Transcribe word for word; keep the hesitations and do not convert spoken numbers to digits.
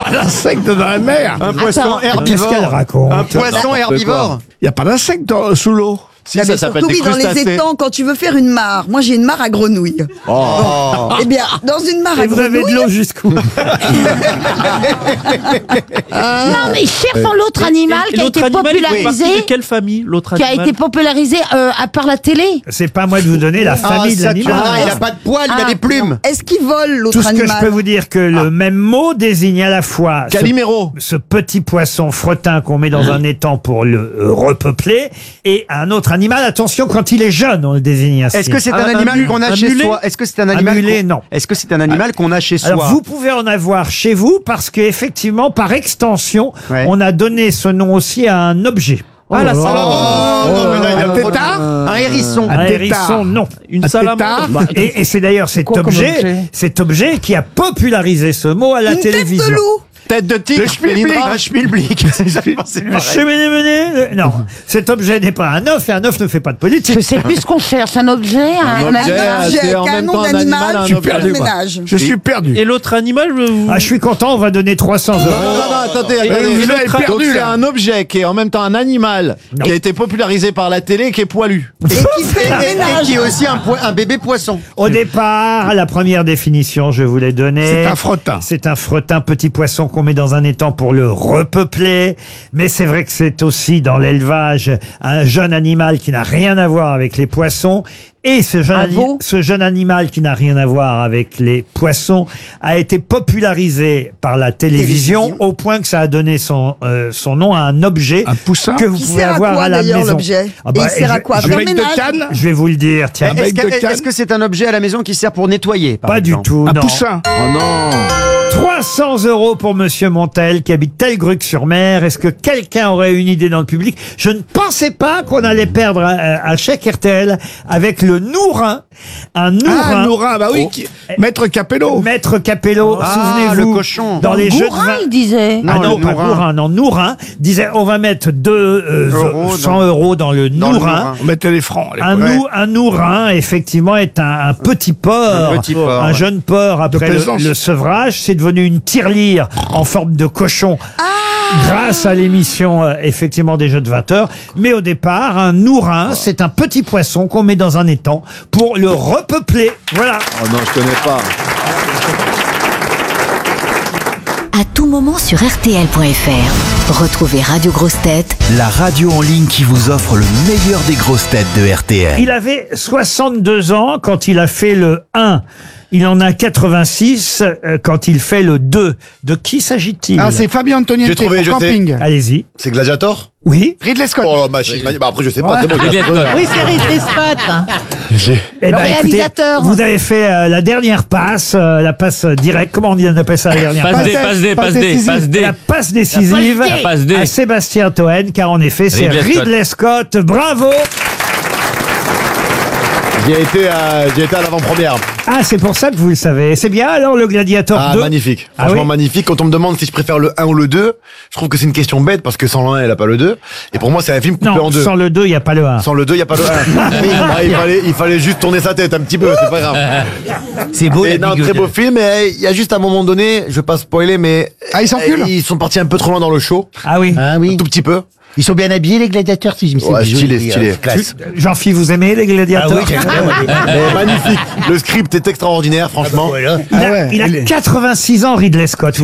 pas d'insectes dans la mer. Un poisson Attends, Qu'est-ce qu'elle herbivore. raconte? Un poisson herbivore. Il n'y a pas d'insectes dans- sous l'eau. Si, Ah, ça mais s'appelle surtout, des oui, dans les crustacés. étangs, quand tu veux faire une mare. Moi, j'ai une mare à grenouilles. Oh. Eh bien, dans une mare Et à vous avez de grenouilles, l'eau jusqu'où? Non, mais cherchons l'autre animal Et qui a l'autre été animal, il fait popularisé, partie de quelle famille, l'autre qui a animal été popularisé euh, à part la télé. C'est pas à moi de vous donner la famille de Ah, ça, tu l'animal. vois, il a pas de poils, il a Ah. des plumes. est-ce qu'ils volent l'autre Tout ce que animal je peux vous dire que le même mot désigne à la fois ce, Calimero. ce petit poisson fretin qu'on met dans un étang pour le euh, repeupler et un autre animal. Attention, quand il est jeune, on le désigne ainsi. Est-ce que c'est un, Un- un animal mu- qu'on a un chez mulet soi Est-ce que c'est un Un animal mulet, qu'on- non. Est-ce que c'est un animal qu'on a chez soi Alors vous pouvez en avoir chez vous parce qu'effectivement, par extension, Ouais. on a donné ce nom aussi à un objet. Ah, la Oh, salamandre. non, mais là, il a Un trop de- tétard Un hérisson. Un tétard. hérisson, non. Une Un salamandre. tétard. Bah, Et, et c'est d'ailleurs cet Quoi comme objet, objet cet objet qui a popularisé ce mot à la Une tête télévision. de loup. Tête de tigre. Le schmilblick. Un schmilblick. J'avais pensé Le pareil. cheminée-menée, le- Non, cet objet n'est pas un œuf et un œuf ne fait pas de Je politique. sais plus ce qu'on cherche, un objet, un, objet, animal. J'ai c'est en qu'un même nom temps un d'animal, animal, un tu objet. perds le moi. ménage. Je suis perdu. Et l'autre animal, vous... Ah, je suis content, on va donner trois cents euros. Non, non, non, attendez, attendez. vous Et avez l'autre- perdu, Donc c'est là. un objet qui est en même temps un animal, Non. qui a été popularisé par la télé, qui est poilu. Et qui fait le Et, et ménage. qui est aussi un, poi- un bébé poisson. Au départ, la première définition, je vous l'ai donnée. C'est un fretin. C'est un fretin, petit poisson qu'on met dans un étang pour le repeupler. Mais c'est vrai que c'est aussi dans l'élevage un jeune animal qui n'a rien à voir avec les poissons. Et ce jeune, Un ani- veau ce jeune animal qui n'a rien à voir avec les poissons a été popularisé par la télévision, Télévision. au point que ça a donné son, euh, son nom à un objet Un poussin. que vous Qui pouvez sert à avoir quoi, à la d'ailleurs, maison. l'objet Ah bah, Et il sert à je- quoi je, Un Faire bec de ménage canne. je vais vous le dire, tiens. bec Est-ce de que canne. est-ce que c'est un objet à la maison qui sert pour nettoyer par Pas du exemple tout, Un non. poussin. Oh non. trois cents euros pour Monsieur Montel qui habite Telgruc-sur-Mer. Est-ce que quelqu'un aurait une idée dans le public? Je ne pensais pas qu'on allait perdre un, un chèque R T L avec le Nourin. Un Nourin. Ah, Nourin, bah oui. qui- Maître Capello. Maître Capello, Ah, souvenez-vous. le cochon. Dans les jeux de Bourrin, vin. il disait. Ah Non, non, le pas Nourin. Nourin, non, Nourin disait on va mettre deux euh, Euros cent dans- euros dans le dans le Nourin. Nourin. On mettait les francs. à Un, l'époque. nou, un Nourin, effectivement, est un, un petit porc, Un petit porc, un ouais. jeune porc après le, plaisance. le sevrage. C'est devenu une tirelire en forme de cochon. Grâce à l'émission, euh, effectivement, des Jeux de vingt heures. Mais au départ, un Nourin, c'est un petit poisson qu'on met dans un étang pour le repeupler. Voilà. Oh non, je connais pas. À tout moment sur R T L point F R. Retrouvez Radio Grosses Têtes La radio en ligne qui vous offre le meilleur des grosses têtes de R T L. Il avait soixante-deux ans quand il a fait le un. Il en a quatre-vingt-six euh, quand il fait le deux. De qui s'agit-il? Ah, c'est Fabien Antoniente J'ai trouvé, pour je sais. camping. Allez-y. C'est Gladiator? Oui. Ridley Scott. Oh, machine. Bah, après, je sais pas. c'est bon, je- Oui, c'est Ridley Scott. Eh Le ben, écoutez, réalisateur. vous avez fait euh, la dernière passe, euh, la passe euh, directe. Comment on dit, on appelle ça la dernière Passe passe? D, passe D, passe D, passe D. La passe décisive La passe D. à Sébastien Toen, car en effet, c'est Ridley Scott. Ridley Scott. Bravo. J'ai été à, j'ai été à l'avant-première. Ah, c'est pour ça que vous le savez. C'est bien alors le Gladiator Ah, deux. magnifique. Ah Franchement, oui magnifique. Quand on me demande si je préfère le un ou le deux, je trouve que c'est une question bête parce que sans le un, elle a pas le deux. Et pour moi, c'est un film coupé Non, en deux. sans le deux, il n'y a pas le un. Sans le deux, il n'y a pas le un. Ah, il, fallait, il fallait juste tourner sa tête un petit peu, c'est pas grave. C'est beau. Et non, très beau film. Et il y a juste un moment donné, je vais pas spoiler, mais. Ah, ils s'enculent. Ils sont partis un peu trop loin dans le show. Ah oui. Ah Un oui. tout petit peu. Ils sont bien habillés les gladiateurs, si je me Ouais, stylé, stylé. Jean-Philippe, vous aimez les Gladiators? Mais magnifique. Le script est extraordinaire, franchement. Il a, Ah ouais, il a il est- quatre-vingt-six ans, Ridley Scott.